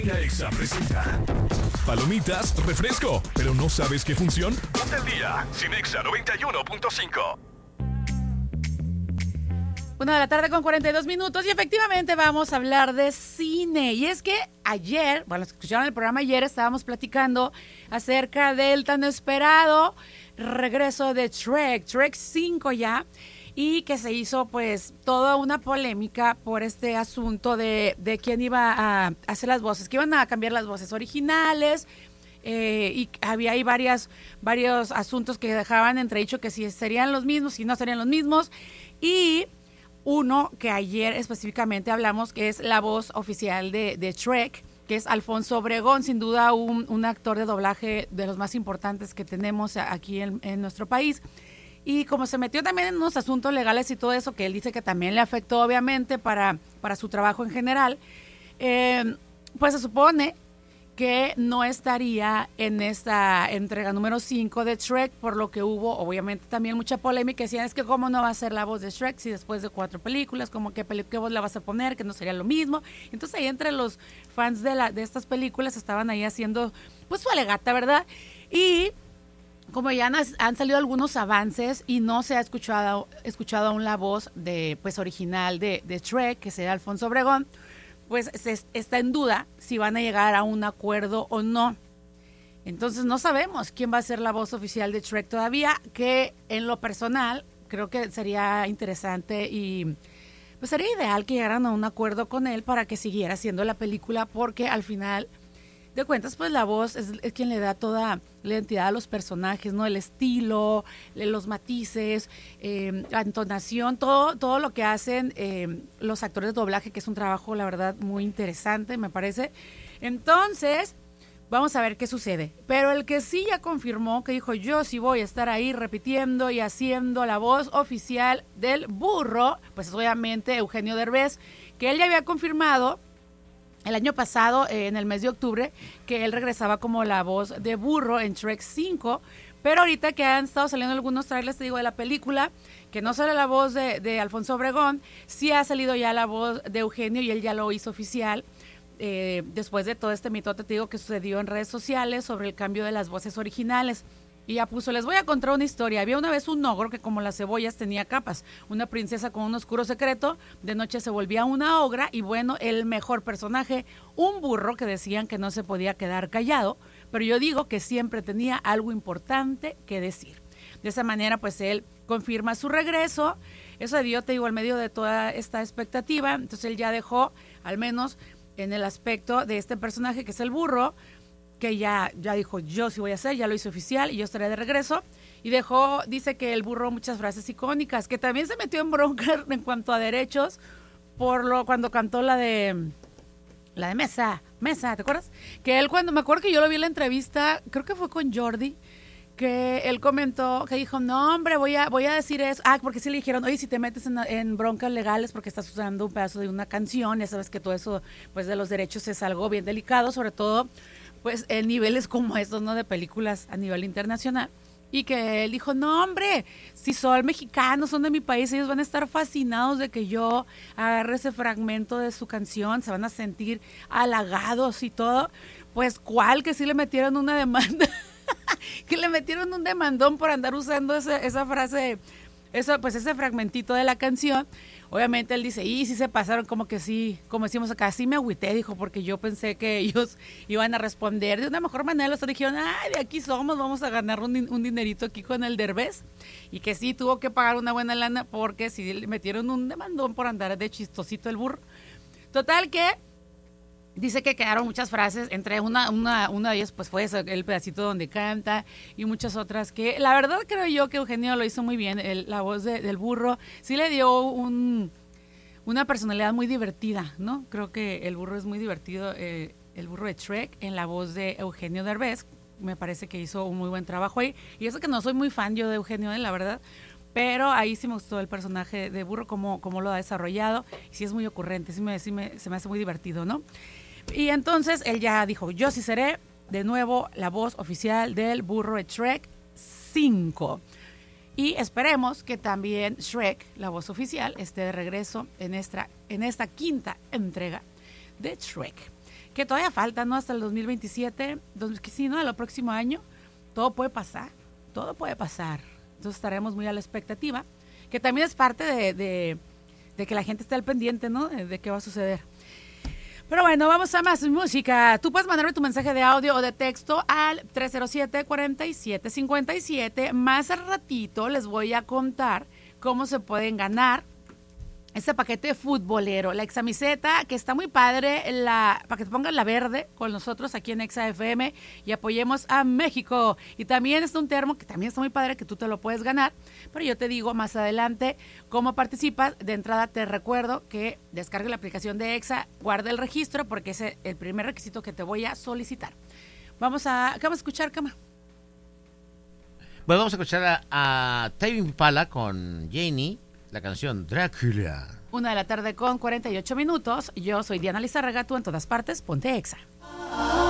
Exa presenta palomitas, refresco, pero ¿no sabes qué función? Ponte al día sin Exa 91.5. 1:42 p.m. y efectivamente vamos a hablar de cine. Y es que ayer, bueno, escucharon el programa ayer, estábamos platicando acerca del tan esperado regreso de Shrek 5 ya, y que se hizo pues toda una polémica por este asunto de quién iba a hacer las voces, que iban a cambiar las voces originales, y había ahí varios asuntos que dejaban entredicho que si serían los mismos, si no serían los mismos, y uno que ayer específicamente hablamos, que es la voz oficial de Shrek, que es Alfonso Obregón, sin duda un actor de doblaje de los más importantes que tenemos aquí en nuestro país. Y como se metió también en unos asuntos legales y todo eso, que él dice que también le afectó obviamente para su trabajo en general, pues se supone que no estaría en esta entrega número 5 de Shrek, por lo que hubo obviamente también mucha polémica. Decían, es que cómo no va a ser la voz de Shrek si después de 4 películas, como qué voz la vas a poner, que no sería lo mismo. Entonces ahí entre los fans de estas películas estaban ahí haciendo pues su alegata, ¿verdad? Y como ya han salido algunos avances y no se ha escuchado aún la voz de pues original de Shrek, que será Alfonso Obregón, pues está en duda si van a llegar a un acuerdo o no. Entonces no sabemos quién va a ser la voz oficial de Shrek todavía, que en lo personal creo que sería interesante y pues sería ideal que llegaran a un acuerdo con él para que siguiera haciendo la película, porque al final de cuentas, pues la voz es quien le da toda la identidad a los personajes, ¿no? El estilo, los matices, la entonación, todo lo que hacen los actores de doblaje, que es un trabajo, la verdad, muy interesante, me parece. Entonces, vamos a ver qué sucede. Pero el que sí ya confirmó, que dijo, yo sí voy a estar ahí repitiendo y haciendo la voz oficial del burro, pues es obviamente Eugenio Derbez, que él ya había confirmado el año pasado, en el mes de octubre, que él regresaba como la voz de burro en Shrek 5, pero ahorita que han estado saliendo algunos trailers, te digo, de la película, que no sale la voz de Alfonso Obregón, sí ha salido ya la voz de Eugenio y él ya lo hizo oficial, después de todo este mitote, te digo, que sucedió en redes sociales sobre el cambio de las voces originales. Y ya puso, les voy a contar una historia. Había una vez un ogro que como las cebollas tenía capas. Una princesa con un oscuro secreto. De noche se volvía una ogra. Y bueno, el mejor personaje, un burro que decían que no se podía quedar callado. Pero yo digo que siempre tenía algo importante que decir. De esa manera, pues él confirma su regreso. Eso dio, te digo, al medio de toda esta expectativa. Entonces él ya dejó, al menos en el aspecto de este personaje que es el burro, que ya dijo, yo sí voy a hacer, ya lo hice oficial y yo estaré de regreso. Y dice que el burro muchas frases icónicas, que también se metió en bronca en cuanto a derechos, cuando cantó la de Mesa, ¿te acuerdas? Que él me acuerdo que yo lo vi en la entrevista, creo que fue con Jordi, que él comentó, que dijo, no hombre, voy a decir eso, porque sí le dijeron, oye, si te metes en broncas legales porque estás usando un pedazo de una canción, ya sabes que todo eso, pues de los derechos es algo bien delicado, sobre todo pues en niveles como estos, ¿no? De películas a nivel internacional. Y que él dijo, no hombre, si son mexicanos, son de mi país, ellos van a estar fascinados de que yo agarre ese fragmento de su canción, se van a sentir halagados y todo. Pues cuál, que sí le metieron una demanda, que le metieron un demandón por andar usando esa frase, pues ese fragmentito de la canción. Obviamente él dice, y sí se pasaron, como que sí, como decimos acá, sí me agüité, dijo, porque yo pensé que ellos iban a responder de una mejor manera. Los dijeron, de aquí somos, vamos a ganar un dinerito aquí con el Derbez. Y que sí tuvo que pagar una buena lana porque sí le metieron un demandón por andar de chistosito el burro. Total que dice que quedaron muchas frases, entre una de ellas pues fue el pedacito donde canta y muchas otras que la verdad creo yo que Eugenio lo hizo muy bien, la voz del burro sí le dio una personalidad muy divertida, ¿no? Creo que el burro es muy divertido, el burro de Shrek en la voz de Eugenio Derbez, me parece que hizo un muy buen trabajo ahí, y eso que no soy muy fan yo de Eugenio, la verdad, pero ahí sí me gustó el personaje de burro, cómo lo ha desarrollado, y sí es muy ocurrente, se me hace muy divertido, ¿no? Y entonces él ya dijo, yo sí seré de nuevo la voz oficial del burro de Shrek 5. Y esperemos que también Shrek, la voz oficial, esté de regreso en esta quinta entrega de Shrek. que todavía falta, ¿no? Hasta el 2027, sí, ¿no? El próximo año, todo puede pasar. Entonces estaremos muy a la expectativa, que también es parte de que la gente esté al pendiente, ¿no? De qué va a suceder. Pero bueno, vamos a más música. Tú puedes mandarme tu mensaje de audio o de texto al 307-4757. Más al ratito les voy a contar cómo se pueden ganar este paquete futbolero, la examiseta, que está muy padre, para que te pongas la verde con nosotros aquí en Exa FM y apoyemos a México. Y también está un termo que también está muy padre, que tú te lo puedes ganar, pero yo te digo más adelante cómo participas. De entrada te recuerdo que descargue la aplicación de Exa, guarda el registro, porque ese es el primer requisito que te voy a solicitar. ¿Qué vamos a escuchar, Cama? Bueno, vamos a escuchar a Tame Impala con Janie, la canción Drácula. 1:48 p.m. Yo soy Diana Lizárraga, tú en todas partes, ponte Exa.